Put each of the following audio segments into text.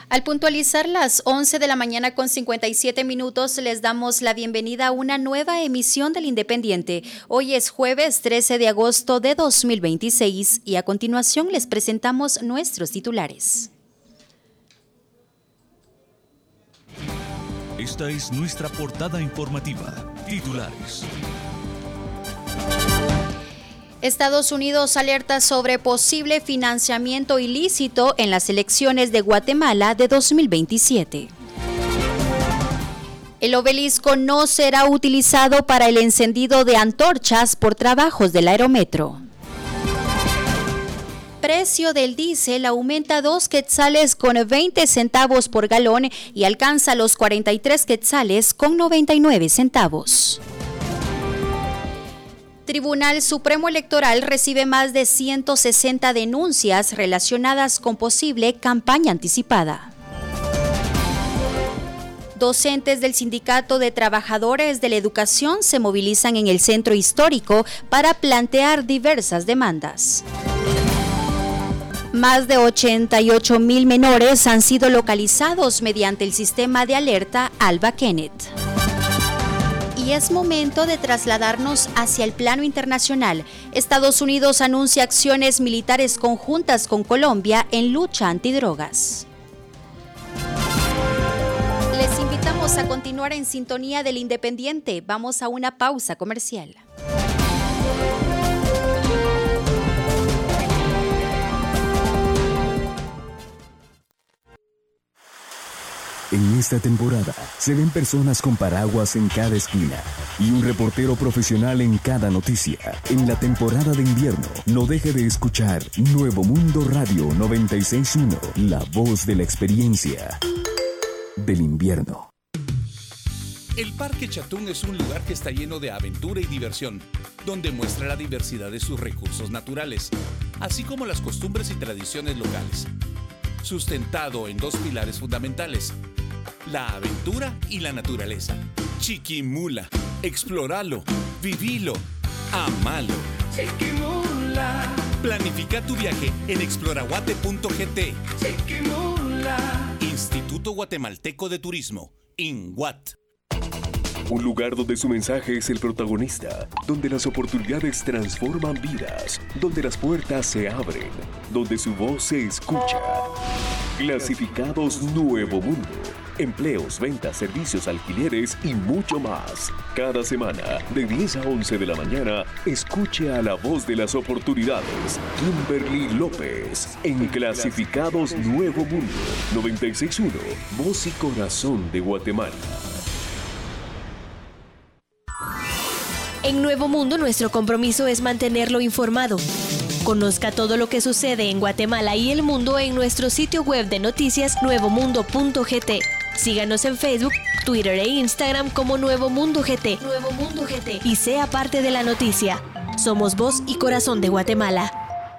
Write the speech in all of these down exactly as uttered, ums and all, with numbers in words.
Al puntualizar las once de la mañana con cincuenta y siete minutos, les damos la bienvenida a una nueva emisión del Independiente. Hoy es jueves trece de agosto de dos mil veintiséis y a continuación les presentamos nuestros titulares. Esta es nuestra portada informativa. Titulares. Estados Unidos alerta sobre posible financiamiento ilícito en las elecciones de Guatemala de dos mil veintisiete. El obelisco no será utilizado para el encendido de antorchas por trabajos del Aerometro. Precio del diésel aumenta dos quetzales con veinte centavos por galón y alcanza los cuarenta y tres quetzales con noventa y nueve centavos. Tribunal Supremo Electoral recibe más de ciento sesenta denuncias relacionadas con posible campaña anticipada. Docentes del Sindicato de Trabajadores de la Educación se movilizan en el centro histórico para plantear diversas demandas. Más de ochenta y ocho mil menores han sido localizados mediante el sistema de alerta Alba Kenneth. Y es momento de trasladarnos hacia el plano internacional. Estados Unidos anuncia acciones militares conjuntas con Colombia en lucha antidrogas. Les invitamos a continuar en sintonía del Independiente. Vamos a una pausa comercial. En esta temporada se ven personas con paraguas en cada esquina y un reportero profesional en cada noticia. En la temporada de invierno, no deje de escuchar Nuevo Mundo Radio noventa y seis punto uno, la voz de la experiencia del invierno. El Parque Chatún es un lugar que está lleno de aventura y diversión, donde muestra la diversidad de sus recursos naturales, así como las costumbres y tradiciones locales. Sustentado en dos pilares fundamentales: la aventura y la naturaleza. Chiquimula, explóralo, vivilo, amalo. Chiquimula. Planifica tu viaje en exploraguate punto g t. Chiquimula. Instituto Guatemalteco de Turismo, INGUAT. Un lugar donde su mensaje es el protagonista, donde las oportunidades transforman vidas, donde las puertas se abren, donde su voz se escucha. Clasificados Nuevo Mundo. Empleos, ventas, servicios, alquileres y mucho más. Cada semana, de diez a once de la mañana, escuche a la voz de las oportunidades, Kimberly López, en Clasificados Nuevo Mundo, noventa y seis punto uno, voz y corazón de Guatemala. En Nuevo Mundo, nuestro compromiso es mantenerlo informado. Conozca todo lo que sucede en Guatemala y el mundo en nuestro sitio web de noticias nuevo mundo punto g t. Síganos en Facebook, Twitter e Instagram como Nuevo Mundo G T. Nuevo Mundo G T. Y sea parte de la noticia. Somos voz y corazón de Guatemala.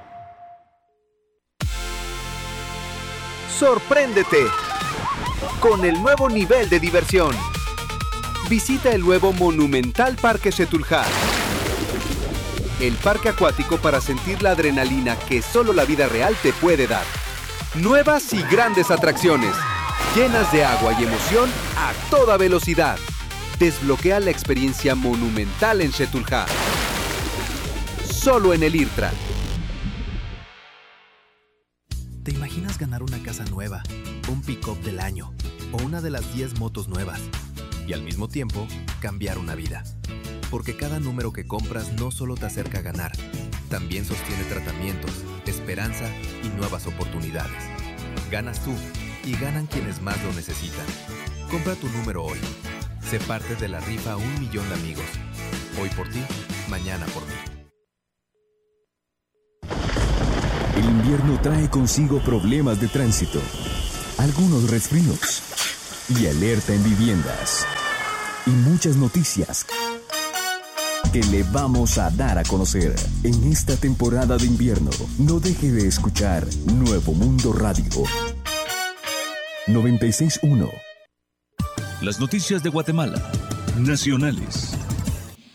Sorpréndete con el nuevo nivel de diversión. Visita el nuevo monumental Parque Xetulhá. El parque acuático para sentir la adrenalina que solo la vida real te puede dar. Nuevas y grandes atracciones, llenas de agua y emoción a toda velocidad. Desbloquea la experiencia monumental en Xetulhá. Solo en el IRTRA. ¿Te imaginas ganar una casa nueva, un pick-up del año o una de las diez motos nuevas? Y al mismo tiempo, cambiar una vida. Porque cada número que compras no solo te acerca a ganar, también sostiene tratamientos, esperanza y nuevas oportunidades. Ganas tú y ganan quienes más lo necesitan. Compra tu número hoy. Sé parte de la rifa a un millón de amigos. Hoy por ti, mañana por mí. El invierno trae consigo problemas de tránsito, algunos resfríos y alerta en viviendas. Y muchas noticias que le vamos a dar a conocer en esta temporada de invierno. No deje de escuchar Nuevo Mundo Radio noventa y seis punto uno. Las noticias de Guatemala, nacionales.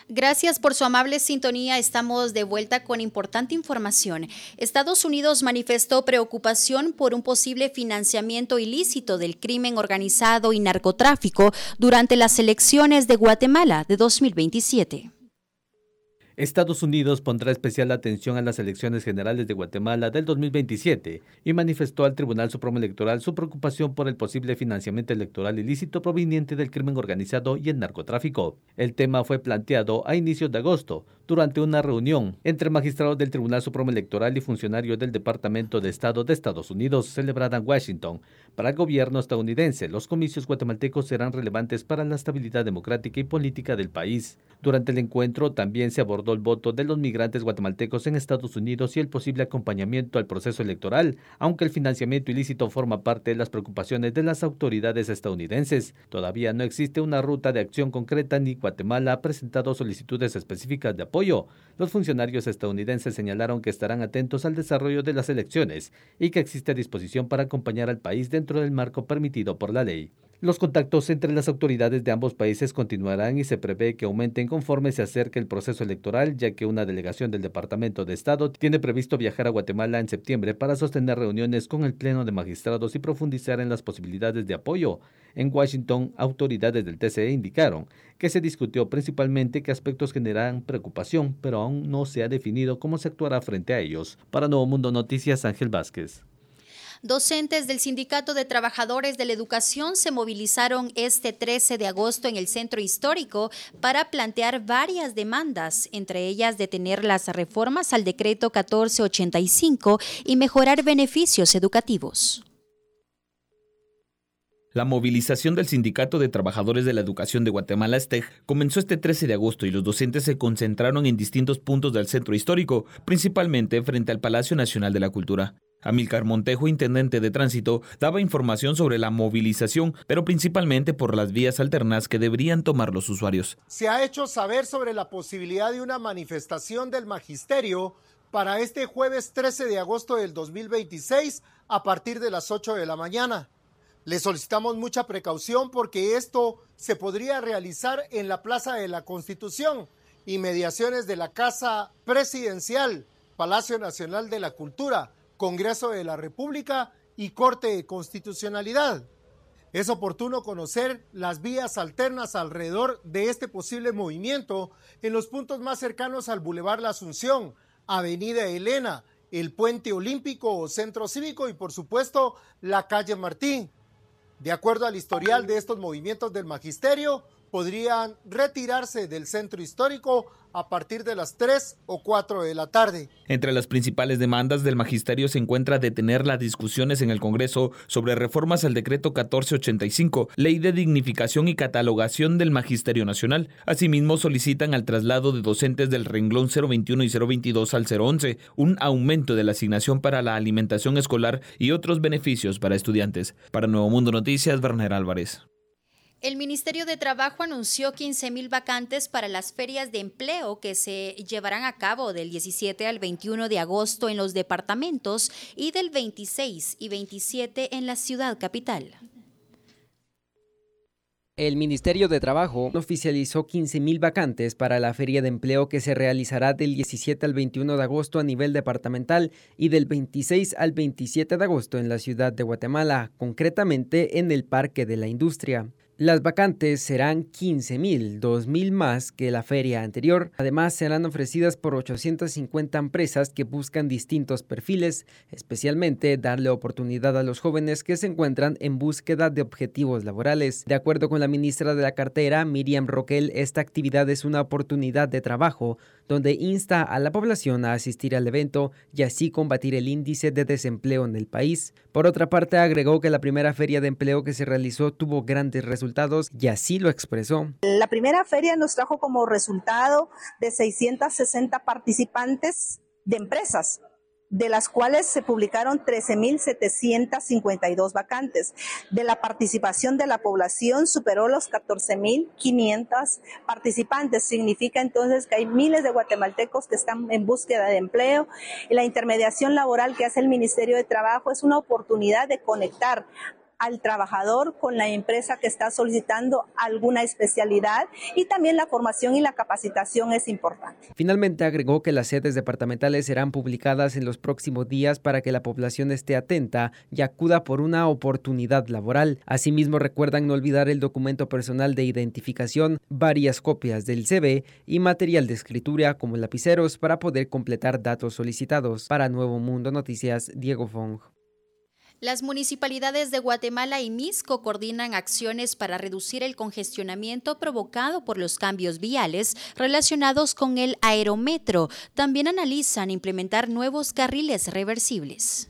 Gracias por su amable sintonía. Estamos de vuelta con importante información. Estados Unidos manifestó preocupación por un posible financiamiento ilícito del crimen organizado y narcotráfico durante las elecciones de Guatemala de dos mil veintisiete. Estados Unidos pondrá especial atención a las elecciones generales de Guatemala del dos mil veintisiete y manifestó al Tribunal Supremo Electoral su preocupación por el posible financiamiento electoral ilícito proveniente del crimen organizado y el narcotráfico. El tema fue planteado a inicios de agosto, durante una reunión entre magistrados del Tribunal Supremo Electoral y funcionarios del Departamento de Estado de Estados Unidos, celebrada en Washington. Para el gobierno estadounidense, los comicios guatemaltecos serán relevantes para la estabilidad democrática y política del país. Durante el encuentro también se abordó el voto de los migrantes guatemaltecos en Estados Unidos y el posible acompañamiento al proceso electoral, aunque el financiamiento ilícito forma parte de las preocupaciones de las autoridades estadounidenses. Todavía no existe una ruta de acción concreta ni Guatemala ha presentado solicitudes específicas de apoyo. Los funcionarios estadounidenses señalaron que estarán atentos al desarrollo de las elecciones y que existe disposición para acompañar al país dentro del marco permitido por la ley. Los contactos entre las autoridades de ambos países continuarán y se prevé que aumenten conforme se acerque el proceso electoral, ya que una delegación del Departamento de Estado tiene previsto viajar a Guatemala en septiembre para sostener reuniones con el Pleno de Magistrados y profundizar en las posibilidades de apoyo. En Washington, autoridades del T C E indicaron que se discutió principalmente qué aspectos generan preocupación, pero aún no se ha definido cómo se actuará frente a ellos. Para Nuevo Mundo Noticias, Ángel Vázquez. Docentes del Sindicato de Trabajadores de la Educación se movilizaron este trece de agosto en el Centro Histórico para plantear varias demandas, entre ellas detener las reformas al decreto catorce ochenta y cinco y mejorar beneficios educativos. La movilización del Sindicato de Trabajadores de la Educación de Guatemala, S T E G, comenzó este trece de agosto y los docentes se concentraron en distintos puntos del Centro Histórico, principalmente frente al Palacio Nacional de la Cultura. Amílcar Montejo, intendente de Tránsito, daba información sobre la movilización, pero principalmente por las vías alternas que deberían tomar los usuarios. Se ha hecho saber sobre la posibilidad de una manifestación del magisterio para este jueves trece de agosto del dos mil veintiséis a partir de las ocho de la mañana. Le solicitamos mucha precaución porque esto se podría realizar en la Plaza de la Constitución, inmediaciones de la Casa Presidencial, Palacio Nacional de la Cultura, Congreso de la República y Corte de Constitucionalidad. Es oportuno conocer las vías alternas alrededor de este posible movimiento en los puntos más cercanos al Boulevard La Asunción, Avenida Elena, el Puente Olímpico o Centro Cívico y por supuesto la Calle Martín. De acuerdo al historial de estos movimientos del magisterio, podrían retirarse del Centro Histórico a partir de las tres o cuatro de la tarde. Entre las principales demandas del magisterio se encuentra detener las discusiones en el Congreso sobre reformas al decreto catorce ochenta y cinco, ley de dignificación y catalogación del Magisterio Nacional. Asimismo, solicitan al traslado de docentes del renglón cero veintiuno y cero veintidós al cero once, un aumento de la asignación para la alimentación escolar y otros beneficios para estudiantes. Para Nuevo Mundo Noticias, Werner Álvarez. El Ministerio de Trabajo anunció quince mil vacantes para las ferias de empleo que se llevarán a cabo del diecisiete al veintiuno de agosto en los departamentos y del veintiséis y veintisiete en la ciudad capital. El Ministerio de Trabajo oficializó quince mil vacantes para la feria de empleo que se realizará del diecisiete al veintiuno de agosto a nivel departamental y del veintiséis al veintisiete de agosto en la ciudad de Guatemala, concretamente en el Parque de la Industria. Las vacantes serán quince mil, dos mil más que la feria anterior. Además, serán ofrecidas por ochocientas cincuenta empresas que buscan distintos perfiles, especialmente darle oportunidad a los jóvenes que se encuentran en búsqueda de objetivos laborales. De acuerdo con la ministra de la cartera, Miriam Roquel, esta actividad es una oportunidad de trabajo donde insta a la población a asistir al evento y así combatir el índice de desempleo en el país. Por otra parte, agregó que la primera feria de empleo que se realizó tuvo grandes resultados y así lo expresó. La primera feria nos trajo como resultado de seiscientas sesenta participantes de empresas, de las cuales se publicaron trece mil setecientas cincuenta y dos vacantes. De la participación de la población superó los catorce mil quinientos participantes. Significa entonces que hay miles de guatemaltecos que están en búsqueda de empleo. Y la intermediación laboral que hace el Ministerio de Trabajo es una oportunidad de conectar al trabajador con la empresa que está solicitando alguna especialidad, y también la formación y la capacitación es importante. Finalmente agregó que las sedes departamentales serán publicadas en los próximos días para que la población esté atenta y acuda por una oportunidad laboral. Asimismo, recuerdan no olvidar el documento personal de identificación, varias copias del C V y material de escritura como lapiceros para poder completar datos solicitados. Para Nuevo Mundo Noticias, Diego Fong. Las municipalidades de Guatemala y Mixco coordinan acciones para reducir el congestionamiento provocado por los cambios viales relacionados con el aerometro. También analizan implementar nuevos carriles reversibles.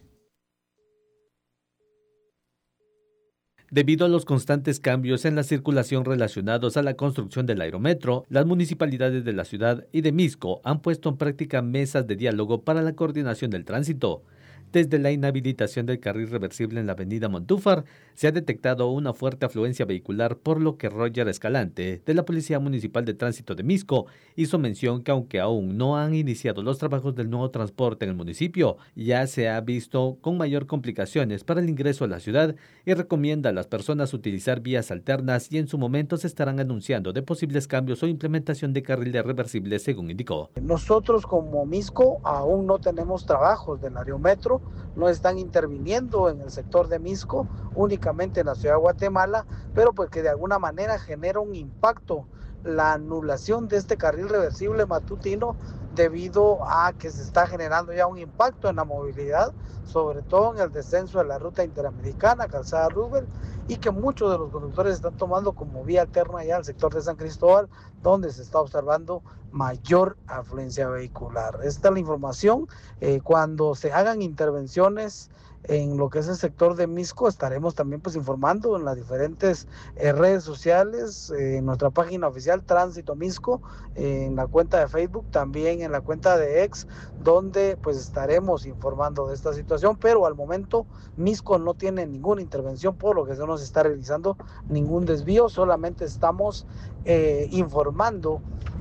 Debido a los constantes cambios en la circulación relacionados a la construcción del aerometro, las municipalidades de la ciudad y de Mixco han puesto en práctica mesas de diálogo para la coordinación del tránsito. Desde la inhabilitación del carril reversible en la avenida Montúfar, se ha detectado una fuerte afluencia vehicular, por lo que Roger Escalante, de la Policía Municipal de Tránsito de Mixco, hizo mención que aunque aún no han iniciado los trabajos del nuevo transporte en el municipio, ya se ha visto con mayor complicaciones para el ingreso a la ciudad y recomienda a las personas utilizar vías alternas, y en su momento se estarán anunciando de posibles cambios o implementación de carriles reversibles, según indicó. Nosotros como Mixco aún no tenemos trabajos del aerometro, no están interviniendo en el sector de Mixco, únicamente en la ciudad de Guatemala, pero pues que de alguna manera genera un impacto la anulación de este carril reversible matutino, debido a que se está generando ya un impacto en la movilidad, sobre todo en el descenso de la ruta interamericana, Calzada Roosevelt, y que muchos de los conductores están tomando como vía alterna ya al sector de San Cristóbal, donde se está observando mayor afluencia vehicular. Esta es la información. Eh, cuando se hagan intervenciones en lo que es el sector de Mixco, estaremos también pues informando en las diferentes eh, redes sociales, eh, en nuestra página oficial Tránsito Mixco, eh, en la cuenta de Facebook, también en la cuenta de X, donde pues estaremos informando de esta situación, pero al momento Mixco no tiene ninguna intervención, por lo que no se está realizando ningún desvío, solamente estamos eh, informando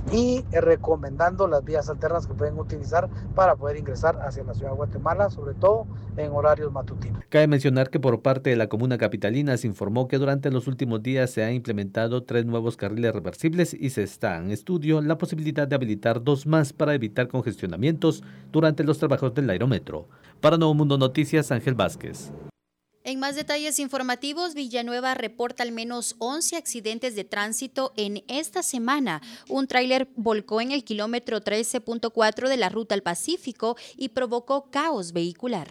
y recomendando las vías alternas que pueden utilizar para poder ingresar hacia la ciudad de Guatemala, sobre todo en horarios matutinos. Cabe mencionar que por parte de la comuna capitalina se informó que durante los últimos días se han implementado tres nuevos carriles reversibles y se está en estudio la posibilidad de habilitar dos más para evitar congestionamientos durante los trabajos del aerometro. Para Nuevo Mundo Noticias, Ángel Vázquez. En más detalles informativos, Villanueva reporta al menos once accidentes de tránsito en esta semana. Un tráiler volcó en el kilómetro trece punto cuatro de la ruta al Pacífico y provocó caos vehicular.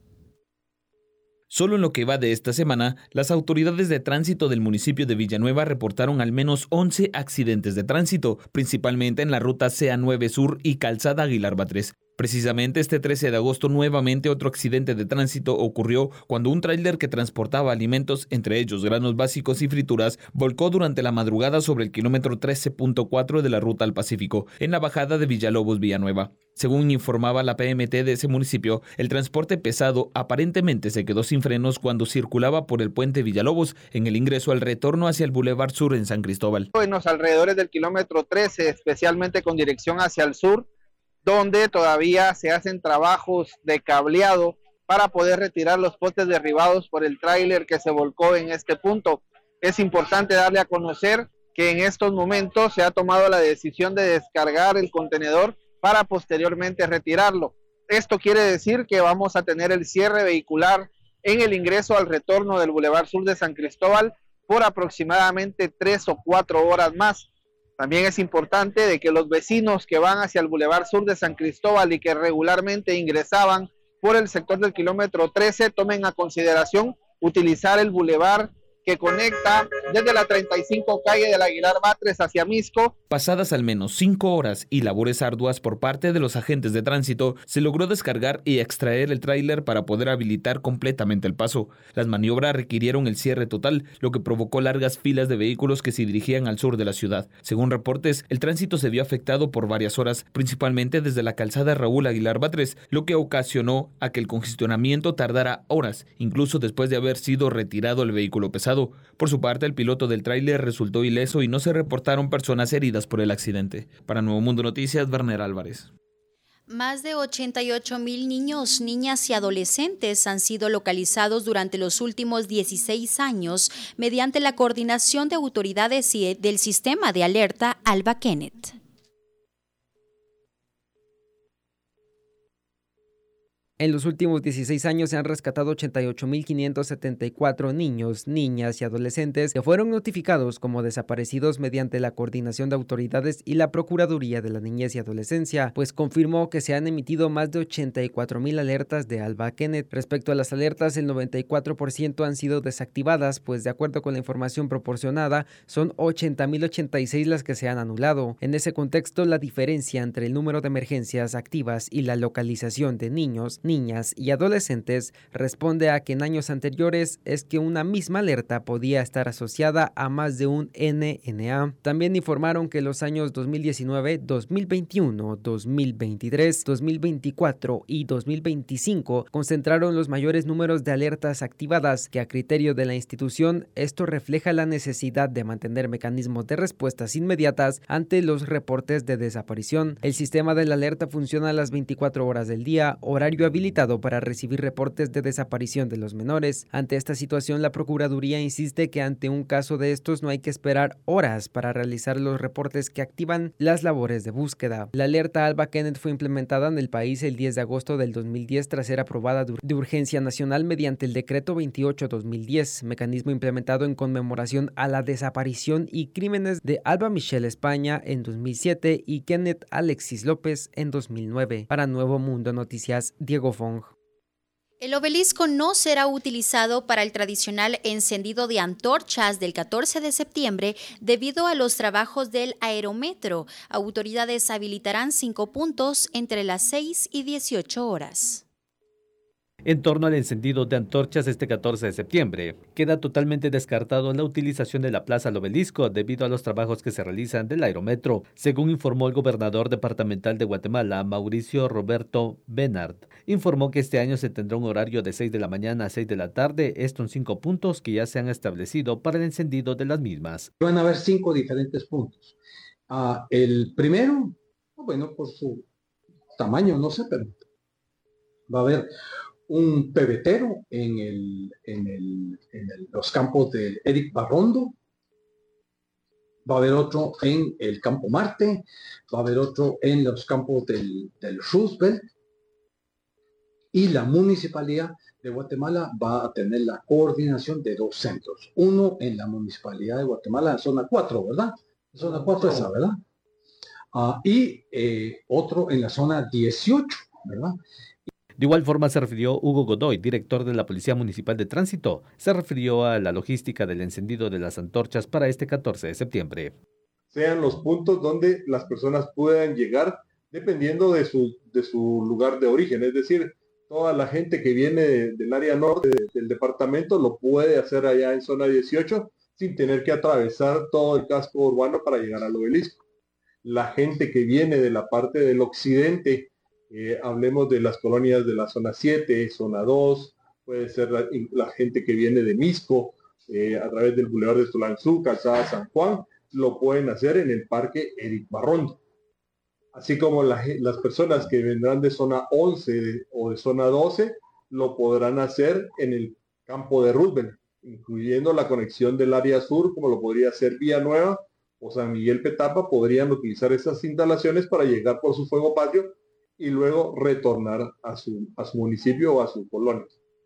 Solo en lo que va de esta semana, las autoridades de tránsito del municipio de Villanueva reportaron al menos once accidentes de tránsito, principalmente en la ruta C A nueve Sur y Calzada Aguilar Batres. Precisamente este trece de agosto, nuevamente otro accidente de tránsito ocurrió cuando un tráiler que transportaba alimentos, entre ellos granos básicos y frituras, volcó durante la madrugada sobre el kilómetro trece punto cuatro de la ruta al Pacífico, en la bajada de Villalobos, Villanueva. Según informaba la P M T de ese municipio, el transporte pesado aparentemente se quedó sin frenos cuando circulaba por el puente Villalobos en el ingreso al retorno hacia el Boulevard Sur en San Cristóbal. En los alrededores del kilómetro trece, especialmente con dirección hacia el sur, donde todavía se hacen trabajos de cableado para poder retirar los postes derribados por el tráiler que se volcó en este punto. Es importante darle a conocer que en estos momentos se ha tomado la decisión de descargar el contenedor para posteriormente retirarlo. Esto quiere decir que vamos a tener el cierre vehicular en el ingreso al retorno del Boulevard Sur de San Cristóbal por aproximadamente tres o cuatro horas más. También es importante de que los vecinos que van hacia el Boulevard Sur de San Cristóbal y que regularmente ingresaban por el sector del kilómetro trece tomen a consideración utilizar el bulevar que conecta desde la treinta y cinco calle del Aguilar Batres hacia Mixco. Pasadas al menos cinco horas y labores arduas por parte de los agentes de tránsito, se logró descargar y extraer el tráiler para poder habilitar completamente el paso. Las maniobras requirieron el cierre total, lo que provocó largas filas de vehículos que se dirigían al sur de la ciudad. Según reportes, el tránsito se vio afectado por varias horas, principalmente desde la calzada Raúl Aguilar Batres, lo que ocasionó a que el congestionamiento tardara horas, incluso después de haber sido retirado el vehículo pesado. Por su parte, el piloto del tráiler resultó ileso y no se reportaron personas heridas por el accidente. Para Nuevo Mundo Noticias, Werner Álvarez. Más de ochenta y ocho mil niños, niñas y adolescentes han sido localizados durante los últimos dieciséis años mediante la coordinación de autoridades y del sistema de alerta Alba Kenneth. En los últimos dieciséis años se han rescatado ochenta y ocho mil quinientos setenta y cuatro niños, niñas y adolescentes que fueron notificados como desaparecidos mediante la coordinación de autoridades y la Procuraduría de la Niñez y Adolescencia, pues confirmó que se han emitido más de ochenta y cuatro mil alertas de Alba Kenneth. Respecto a las alertas, el noventa y cuatro por ciento han sido desactivadas, pues de acuerdo con la información proporcionada, son ochenta mil ochenta y seis las que se han anulado. En ese contexto, la diferencia entre el número de emergencias activas y la localización de niños, niñas y adolescentes responde a que en años anteriores es que una misma alerta podía estar asociada a más de un N N A. También informaron que los años dos mil diecinueve, dos mil veintiuno, dos mil veintitrés, dos mil veinticuatro y dos mil veinticinco concentraron los mayores números de alertas activadas, que a criterio de la institución esto refleja la necesidad de mantener mecanismos de respuestas inmediatas ante los reportes de desaparición. El sistema de la alerta funciona a las veinticuatro horas del día, horario habilitado para recibir reportes de desaparición de los menores. Ante esta situación, la Procuraduría insiste que ante un caso de estos no hay que esperar horas para realizar los reportes que activan las labores de búsqueda. La alerta Alba Kenneth fue implementada en el país el diez de agosto del dos mil diez tras ser aprobada de urgencia nacional mediante el decreto veintiocho barra dos mil diez, mecanismo implementado en conmemoración a la desaparición y crímenes de Alba Michelle España en dos mil siete y Kenneth Alexis López en dos mil nueve. Para Nuevo Mundo Noticias, Diego Fong. El obelisco no será utilizado para el tradicional encendido de antorchas del catorce de septiembre debido a los trabajos del aerometro. Autoridades habilitarán cinco puntos entre las seis y dieciocho horas. En torno al encendido de antorchas este catorce de septiembre, queda totalmente descartado la utilización de la Plaza del Obelisco debido a los trabajos que se realizan del aerometro, según informó el gobernador departamental de Guatemala, Mauricio Roberto Benard. Informó que este año se tendrá un horario de seis de la mañana a seis de la tarde, esto en cinco puntos que ya se han establecido para el encendido de las mismas. Van a haber cinco diferentes puntos. Uh, el primero, bueno, por su tamaño, no sé, pero va a haber un pebetero en, el, en, el, en el, los campos de Eric Barrondo, va a haber otro en el campo Marte, va a haber otro en los campos del, del Roosevelt, y la Municipalidad de Guatemala va a tener la coordinación de dos centros, uno en la Municipalidad de Guatemala, en zona cuatro, ¿verdad? Zona cuatro esa, ¿verdad? Uh, y eh, otro en la zona dieciocho, ¿verdad? De igual forma se refirió Hugo Godoy, director de la Policía Municipal de Tránsito, se refirió a la logística del encendido de las antorchas para este catorce de septiembre. Sean los puntos donde las personas puedan llegar dependiendo de su, de su lugar de origen, es decir, toda la gente que viene de, del área norte de, del departamento lo puede hacer allá en zona dieciocho sin tener que atravesar todo el casco urbano para llegar al obelisco. La gente que viene de la parte del occidente, Eh, hablemos de las colonias de la zona siete, zona dos, puede ser la, la gente que viene de Misco, eh, a través del Boulevard de Tulanzú, Calzada San Juan, lo pueden hacer en el Parque Eric Barrondo. Así como la, las personas que vendrán de zona once de, o de zona doce, lo podrán hacer en el campo de Roosevelt, incluyendo la conexión del área sur, como lo podría hacer Villanueva o San Miguel Petapa, podrían utilizar esas instalaciones para llegar por su fuego patrio y luego retornar a su, a su municipio o a su colonia.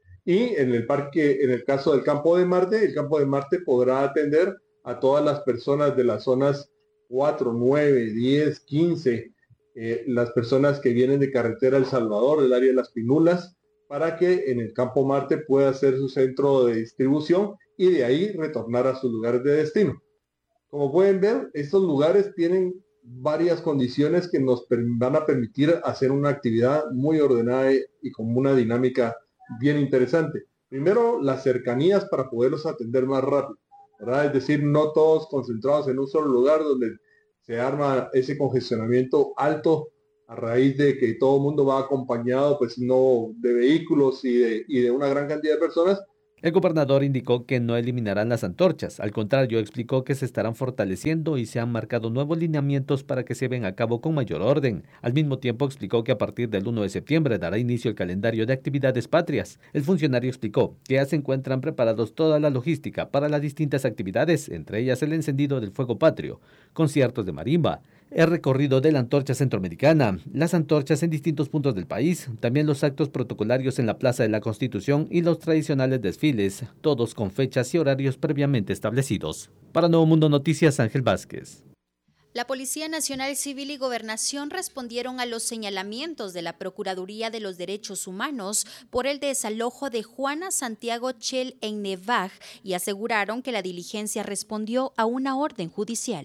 Y en el parque, en el caso del Campo de Marte, el Campo de Marte podrá atender a todas las personas de las zonas cuatro, nueve, diez, quince, eh, las personas que vienen de Carretera El Salvador, del área de Las Pinulas, para que en el Campo Marte pueda ser su centro de distribución y de ahí retornar a sus lugares de destino. Como pueden ver, estos lugares tienen varias condiciones que nos van a permitir hacer una actividad muy ordenada y con una dinámica bien interesante. Primero, las cercanías para poderlos atender más rápido, ¿verdad? Es decir, no todos concentrados en un solo lugar donde se arma ese congestionamiento alto a raíz de que todo el mundo va acompañado, pues no de vehículos y de, y de una gran cantidad de personas. El gobernador indicó que no eliminarán las antorchas, al contrario, explicó que se estarán fortaleciendo y se han marcado nuevos lineamientos para que se lleven a cabo con mayor orden. Al mismo tiempo explicó que a partir del primero de septiembre dará inicio el calendario de actividades patrias. El funcionario explicó que ya se encuentran preparados toda la logística para las distintas actividades, entre ellas el encendido del fuego patrio, conciertos de marimba, el recorrido de la antorcha centroamericana, las antorchas en distintos puntos del país, también los actos protocolarios en la Plaza de la Constitución y los tradicionales desfiles, todos con fechas y horarios previamente establecidos. Para Nuevo Mundo Noticias, Ángel Vázquez. La Policía Nacional Civil y Gobernación respondieron a los señalamientos de la Procuraduría de los Derechos Humanos por el desalojo de Juana Santiago Chel en Nevaj y aseguraron que la diligencia respondió a una orden judicial.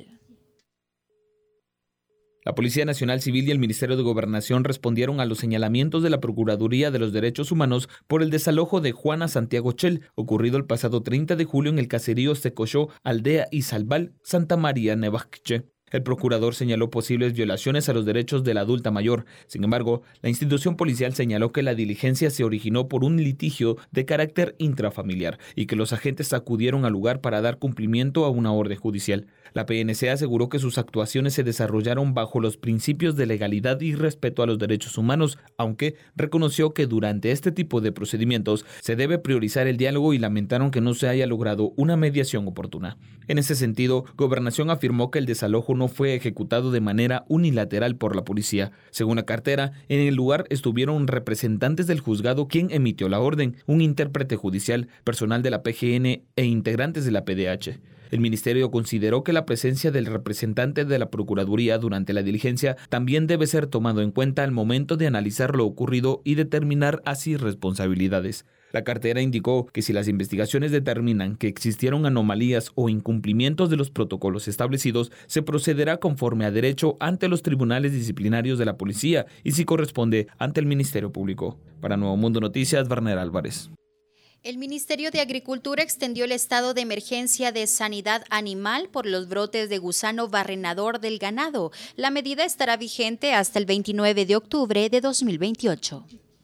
La Policía Nacional Civil y el Ministerio de Gobernación respondieron a los señalamientos de la Procuraduría de los Derechos Humanos por el desalojo de Juana Santiago Chel, ocurrido el pasado treinta de julio en el caserío Secoyó, aldea Izalbal, Santa María, Nevaquche. El procurador señaló posibles violaciones a los derechos de la adulta mayor. Sin embargo, la institución policial señaló que la diligencia se originó por un litigio de carácter intrafamiliar y que los agentes acudieron al lugar para dar cumplimiento a una orden judicial. La P N C aseguró que sus actuaciones se desarrollaron bajo los principios de legalidad y respeto a los derechos humanos, aunque reconoció que durante este tipo de procedimientos se debe priorizar el diálogo y lamentaron que no se haya logrado una mediación oportuna. En ese sentido, Gobernación afirmó que el desalojo no fue ejecutado de manera unilateral por la policía. Según la cartera, en el lugar estuvieron representantes del juzgado quien emitió la orden, un intérprete judicial, personal de la P G N e integrantes de la P D H. El ministerio consideró que la presencia del representante de la Procuraduría durante la diligencia también debe ser tomado en cuenta al momento de analizar lo ocurrido y determinar así responsabilidades. La cartera indicó que si las investigaciones determinan que existieron anomalías o incumplimientos de los protocolos establecidos, se procederá conforme a derecho ante los tribunales disciplinarios de la policía y si corresponde ante el Ministerio Público. Para Nuevo Mundo Noticias, Werner Álvarez. El Ministerio de Agricultura extendió el estado de emergencia de sanidad animal por los brotes de gusano barrenador del ganado. La medida estará vigente hasta el veintinueve de octubre de dos mil veintiocho.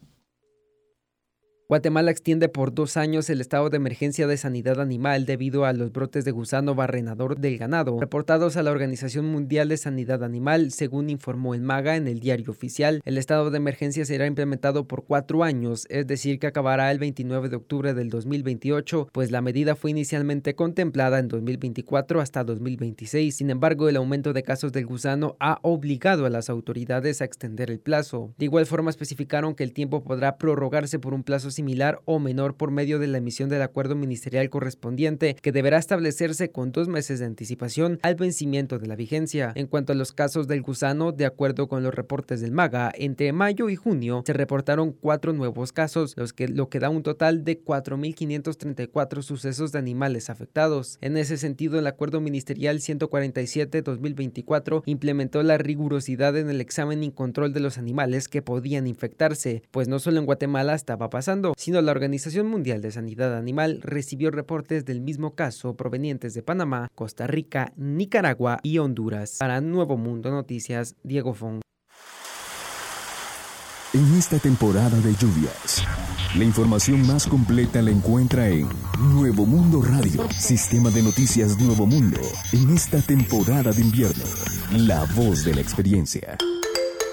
Guatemala extiende por dos años el estado de emergencia de sanidad animal debido a los brotes de gusano barrenador del ganado, reportados a la Organización Mundial de Sanidad Animal, según informó el MAGA en el Diario Oficial. El estado de emergencia será implementado por cuatro años, es decir, que acabará el veintinueve de octubre del dos mil veintiocho, pues la medida fue inicialmente contemplada en dos mil veinticuatro hasta dos mil veintiséis. Sin embargo, el aumento de casos del gusano ha obligado a las autoridades a extender el plazo. De igual forma, especificaron que el tiempo podrá prorrogarse por un plazo similar o menor por medio de la emisión del acuerdo ministerial correspondiente, que deberá establecerse con dos meses de anticipación al vencimiento de la vigencia. En cuanto a los casos del gusano, de acuerdo con los reportes del MAGA, entre mayo y junio se reportaron cuatro nuevos casos, los que, lo que da un total de cuatro mil quinientos treinta y cuatro sucesos de animales afectados. En ese sentido, el acuerdo ministerial ciento cuarenta y siete guion dos mil veinticuatro implementó la rigurosidad en el examen y control de los animales que podían infectarse, pues no solo en Guatemala estaba pasando, sino la Organización Mundial de Sanidad Animal recibió reportes del mismo caso provenientes de Panamá, Costa Rica, Nicaragua y Honduras. Para Nuevo Mundo Noticias, Diego Fong. En esta temporada de lluvias, la información más completa la encuentra en Nuevo Mundo Radio, sistema de noticias Nuevo Mundo. En esta temporada de invierno, la voz de la experiencia.